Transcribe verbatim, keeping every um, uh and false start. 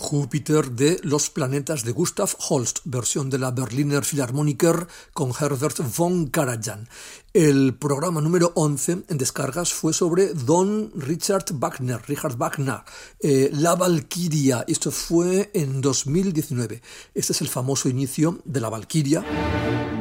Júpiter de Los planetas de Gustav Holst, versión de la Berliner Philharmoniker con Herbert von Karajan. El programa número once en descargas fue sobre Don Richard Wagner, Richard Wagner, eh, La Valquiria. Esto fue en dos mil diecinueve. Este es el famoso inicio de La Valquiria.